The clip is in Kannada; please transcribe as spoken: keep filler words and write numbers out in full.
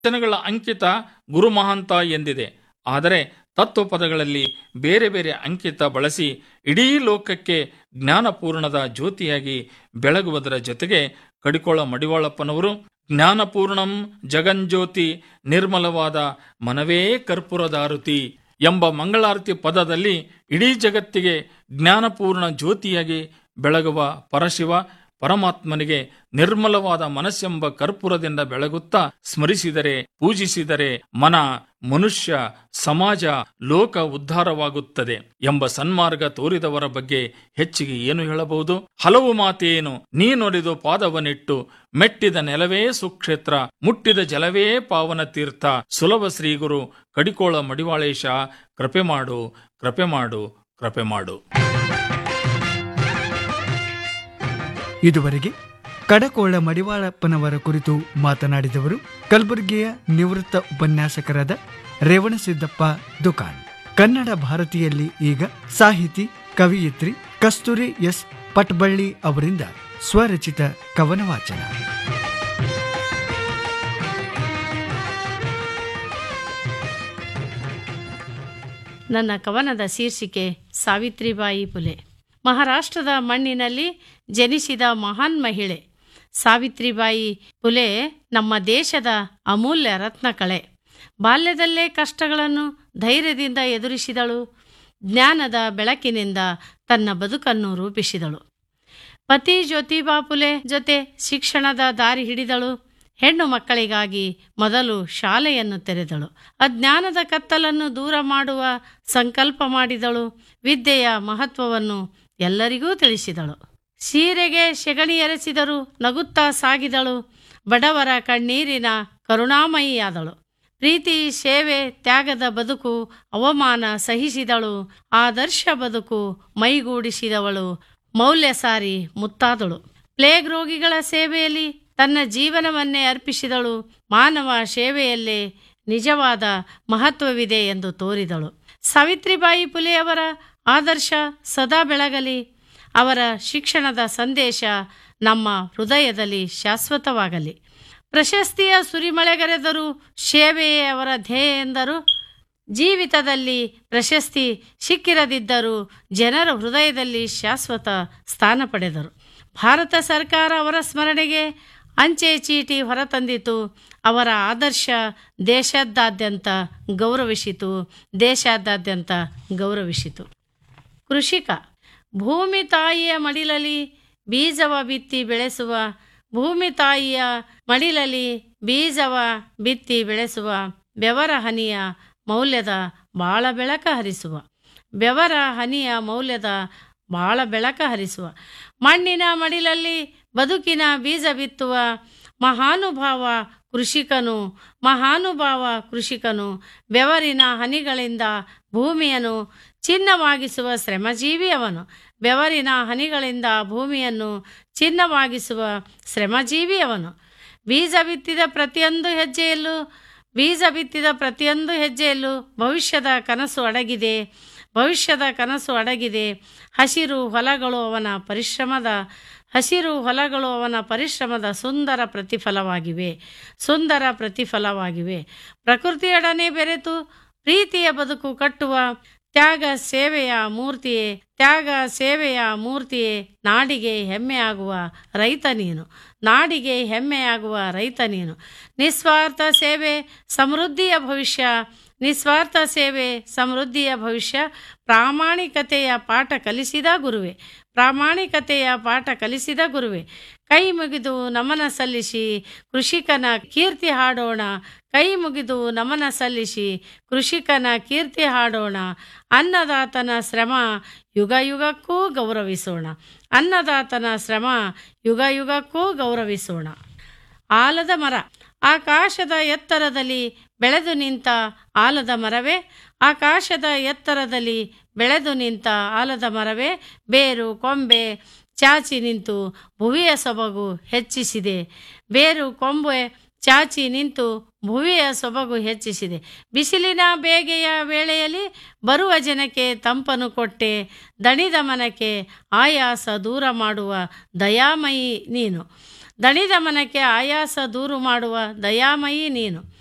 ವಚನಗಳ ಅಂಕಿತ ಗುರುಮಹಾಂತ ಎಂದಿದೆ. ಆದರೆ ತತ್ವಪದಗಳಲ್ಲಿ ಬೇರೆ ಬೇರೆ ಅಂಕಿತ ಬಳಸಿ ಇಡೀ ಲೋಕಕ್ಕೆ ಜ್ಞಾನಪೂರ್ಣದ ಜ್ಯೋತಿಯಾಗಿ ಬೆಳಗುವುದರ ಜೊತೆಗೆ ಕಡಿಕೋಳ ಮಡಿವಾಳಪ್ಪನವರು ಜ್ಞಾನಪೂರ್ಣಂ ಜಗಂಜ್ಯೋತಿ ನಿರ್ಮಲವಾದ ಮನವೇ ಕರ್ಪೂರದಾರುತಿ ಎಂಬ ಮಂಗಳಾರತಿ ಪದದಲ್ಲಿ ಇಡೀ ಜಗತ್ತಿಗೆ ಜ್ಞಾನಪೂರ್ಣ ಜ್ಯೋತಿಯಾಗಿ ಬೆಳಗುವ ಪರಶಿವ ಪರಮಾತ್ಮನಿಗೆ ನಿರ್ಮಲವಾದ ಮನಸ್ಸೆಂಬ ಕರ್ಪೂರದಿಂದ ಬೆಳಗುತ್ತಾ ಸ್ಮರಿಸಿದರೆ ಪೂಜಿಸಿದರೆ ಮನ, ಮನುಷ್ಯ, ಸಮಾಜ, ಲೋಕ ಉದ್ಧಾರವಾಗುತ್ತದೆ ಎಂಬ ಸನ್ಮಾರ್ಗ ತೋರಿದವರ ಬಗ್ಗೆ ಹೆಚ್ಚಿಗೆ ಏನು ಹೇಳಬಹುದು? ಹಲವು ಮಾತೇನು ನೀನೊಲಿದು ಪಾದವನಿಟ್ಟು ಮೆಟ್ಟಿದ ನೆಲವೇ ಸುಕ್ಷೇತ್ರ ಮುಟ್ಟಿದ ಜಲವೇ ಪಾವನ ತೀರ್ಥ ಸುಲಭ ಶ್ರೀಗುರು ಕಡಿಕೋಳ ಮಡಿವಾಳೇಶ ಕೃಪೆ ಮಾಡು ಕೃಪೆ ಮಾಡು ಕೃಪೆ ಮಾಡು. ಇದುವರೆಗೆ ಕಡಕೋಳ ಮಡಿವಾಳಪ್ಪನವರ ಕುರಿತು ಮಾತನಾಡಿದವರು ಕಲಬುರಗಿಯ ನಿವೃತ್ತ ಉಪನ್ಯಾಸಕರಾದ ರೇವಣಸಿದ್ದಪ್ಪ ದುಕಾನ್. ಕನ್ನಡ ಭಾರತಿಯಲ್ಲಿ ಈಗ ಸಾಹಿತಿ ಕವಿಯಿತ್ರಿ ಕಸ್ತೂರಿ ಎಸ್ ಪಟ್ಬಳ್ಳಿ ಅವರಿಂದ ಸ್ವರಚಿತ ಕವನ ವಾಚನ. ನನ್ನ ಕವನದ ಶೀರ್ಷಿಕೆ ಸಾವಿತ್ರಿಬಾಯಿ ಫುಲೆ. ಮಹಾರಾಷ್ಟ್ರದ ಮಣ್ಣಿನಲ್ಲಿ ಜನಿಸಿದ ಮಹಾನ್ ಮಹಿಳೆ ಸಾವಿತ್ರಿಬಾಯಿ ಫುಲೆ ನಮ್ಮ ದೇಶದ ಅಮೂಲ್ಯ ರತ್ನಕಳೆ. ಬಾಲ್ಯದಲ್ಲೇ ಕಷ್ಟಗಳನ್ನು ಧೈರ್ಯದಿಂದ ಎದುರಿಸಿದಳು. ಜ್ಞಾನದ ಬೆಳಕಿನಿಂದ ತನ್ನ ಬದುಕನ್ನು ರೂಪಿಸಿದಳು. ಪತಿ ಜ್ಯೋತಿಬಾ ಫುಲೆ ಜೊತೆ ಶಿಕ್ಷಣದ ದಾರಿ ಹಿಡಿದಳು. ಹೆಣ್ಣು ಮಕ್ಕಳಿಗಾಗಿ ಮೊದಲು ಶಾಲೆಯನ್ನು ತೆರೆದಳು. ಅಜ್ಞಾನದ ಕತ್ತಲನ್ನು ದೂರ ಮಾಡುವ ಸಂಕಲ್ಪ ಮಾಡಿದಳು. ವಿದ್ಯೆಯ ಮಹತ್ವವನ್ನು ಎಲ್ಲರಿಗೂ ತಿಳಿಸಿದಳು. ಸೀರೆಗೆ ಸೆಗಣಿ ಎರಚಿದರು, ನಗುತ್ತಾ ಸಾಗಿದಳು. ಬಡವರ ಕಣ್ಣೀರಿನ ಕರುಣಾಮಯಿಯಾದಳು. ಪ್ರೀತಿ, ಸೇವೆ, ತ್ಯಾಗದ ಬದುಕು, ಅವಮಾನ ಸಹಿಸಿದಳು. ಆದರ್ಶ ಬದುಕು ಮೈಗೂಡಿಸಿದವಳು. ಮೌಲ್ಯ ಸಾರಿ ಮುತ್ತಾದಳು. ಪ್ಲೇಗ್ ರೋಗಿಗಳ ಸೇವೆಯಲ್ಲಿ ತನ್ನ ಜೀವನವನ್ನೇ ಅರ್ಪಿಸಿದಳು. ಮಾನವ ಸೇವೆಯಲ್ಲೇ ನಿಜವಾದ ಮಹತ್ವವಿದೆ ಎಂದು ತೋರಿದಳು. ಸಾವಿತ್ರಿಬಾಯಿ ಫುಲೆಯವರ ಆದರ್ಶ ಸದಾ ಬೆಳಗಲಿ. ಅವರ ಶಿಕ್ಷಣದ ಸಂದೇಶ ನಮ್ಮ ಹೃದಯದಲ್ಲಿ ಶಾಶ್ವತವಾಗಲಿ. ಪ್ರಶಸ್ತಿಯ ಸುರಿಮಳೆಗರೆದರೂ ಸೇವೆಯೇ ಅವರ ಧ್ಯೇಯ ಎಂದರು. ಜೀವಿತದಲ್ಲಿ ಪ್ರಶಸ್ತಿ ಸಿಕ್ಕಿರದಿದ್ದರೂ ಜನರ ಹೃದಯದಲ್ಲಿ ಶಾಶ್ವತ ಸ್ಥಾನ ಪಡೆದರು. ಭಾರತ ಸರ್ಕಾರ ಅವರ ಸ್ಮರಣೆಗೆ ಅಂಚೆ ಚೀಟಿ ಹೊರತಂದಿತು. ಅವರ ಆದರ್ಶ ದೇಶಾದ್ಯಂತ ಗೌರವಿಸಿತು ದೇಶಾದ್ಯಂತ ಗೌರವಿಸಿತು. ಕೃಷಿಕ ಭೂಮಿ ತಾಯಿಯ ಮಡಿಲಲ್ಲಿ ಬೀಜವ ಬಿತ್ತಿ ಬೆಳೆಸುವ ಭೂಮಿ ತಾಯಿಯ ಮಡಿಲಲ್ಲಿ ಬೀಜವ ಬಿತ್ತಿ ಬೆಳೆಸುವ ಬೆವರ ಹನಿಯ ಮೌಲ್ಯದ ಬಾಳ ಬೆಳಕ ಹರಿಸುವ ಬೆವರ ಹನಿಯ ಮೌಲ್ಯದ ಬಾಳ ಬೆಳಕ ಹರಿಸುವ ಮಣ್ಣಿನ ಮಡಿಲಲ್ಲಿ ಬದುಕಿನ ಬೀಜ ಬಿತ್ತುವ ಮಹಾನುಭಾವ ಕೃಷಿಕನು ಮಹಾನುಭಾವ ಕೃಷಿಕನು ಬೆವರಿನ ಹನಿಗಳಿಂದ ಭೂಮಿಯನ್ನು ಚಿನ್ನವಾಗಿಸುವ ಶ್ರಮಜೀವಿ ಅವನು. ಬೆವರಿನ ಹನಿಗಳಿಂದ ಭೂಮಿಯನ್ನು ಚಿನ್ನವಾಗಿಸುವ ಶ್ರಮಜೀವಿ ಅವನು. ಬೀಜ ಬಿತ್ತಿದ ಪ್ರತಿಯೊಂದು ಹೆಜ್ಜೆಯಲ್ಲೂ ಬೀಜ ಬಿತ್ತಿದ ಪ್ರತಿಯೊಂದು ಹೆಜ್ಜೆಯಲ್ಲೂ ಭವಿಷ್ಯದ ಕನಸು ಅಡಗಿದೆ ಭವಿಷ್ಯದ ಕನಸು ಅಡಗಿದೆ. ಹಸಿರು ಹೊಲಗಳು ಅವನ ಪರಿಶ್ರಮದ ಹಸಿರು ಹೊಲಗಳು ಅವನ ಪರಿಶ್ರಮದ ಸುಂದರ ಪ್ರತಿಫಲವಾಗಿವೆ ಸುಂದರ ಪ್ರತಿಫಲವಾಗಿವೆ. ಪ್ರಕೃತಿಯೊಡನೆ ಬೆರೆತು ಪ್ರೀತಿಯ ಬದುಕು ಕಟ್ಟುವ ತ್ಯಾಗ ಸೇವೆಯ ಮೂರ್ತಿಯೇ ತ್ಯಾಗ ಸೇವೆಯ ಮೂರ್ತಿಯೇ ನಾಡಿಗೆ ಹೆಮ್ಮೆಯಾಗುವ ರೈತ ನೀನು ನಾಡಿಗೆ ಹೆಮ್ಮೆಯಾಗುವ ರೈತ ನೀನು. ನಿಸ್ವಾರ್ಥ ಸೇವೆ ಸಮೃದ್ಧಿಯ ಭವಿಷ್ಯ ನಿಸ್ವಾರ್ಥ ಸೇವೆ ಸಮೃದ್ಧಿಯ ಭವಿಷ್ಯ. ಪ್ರಾಮಾಣಿಕತೆಯ ಪಾಠ ಕಲಿಸಿದ ಗುರುವೆ ಪ್ರಾಮಾಣಿಕತೆಯ ಪಾಠ ಕಲಿಸಿದ ಗುರುವೆ. ಕೈ ಮುಗಿದು ನಮನ ಸಲ್ಲಿಸಿ ಕೃಷಿಕನ ಕೀರ್ತಿ ಹಾಡೋಣ ಕೈ ಮುಗಿದು ನಮನ ಸಲ್ಲಿಸಿ ಕೃಷಿಕನ ಕೀರ್ತಿ ಹಾಡೋಣ. ಅನ್ನದಾತನ ಶ್ರಮ ಯುಗ ಯುಗಕ್ಕೂ ಗೌರವಿಸೋಣ ಅನ್ನದಾತನ ಶ್ರಮ ಯುಗ ಯುಗಕ್ಕೂ ಗೌರವಿಸೋಣ. ಆಲದ ಮರ ಆಕಾಶದ ಎತ್ತರದಲ್ಲಿ ಬೆಳೆದು ನಿಂತ ಆಲದ ಮರವೇ ಆಕಾಶದ ಎತ್ತರದಲ್ಲಿ ಬೆಳೆದು ನಿಂತ ಆಲದ ಮರವೇ ಬೇರು ಕೊಂಬೆ ಚಾಚಿ ನಿಂತು ಭುವಿಯ ಸೊಬಗು ಹೆಚ್ಚಿಸಿದೆ ಬೇರು ಕೊಂಬೆ ಚಾಚಿ ನಿಂತು ಭುವಿಯ ಸೊಬಗು ಹೆಚ್ಚಿಸಿದೆ. ಬಿಸಿಲಿನ ಬೇಗೆಯ ವೇಳೆಯಲ್ಲಿ ಬರುವ ಜನಕ್ಕೆ ತಂಪನು ಕೊಟ್ಟೆ ದಣಿದ ಮನಕ್ಕೆ ಆಯಾಸ ದೂರ ಮಾಡುವ ದಯಾಮಯಿ ನೀನು ದಣಿದ ಮನಕ್ಕೆ ಆಯಾಸ ದೂರು ಮಾಡುವ ದಯಾಮಯಿ ನೀನು.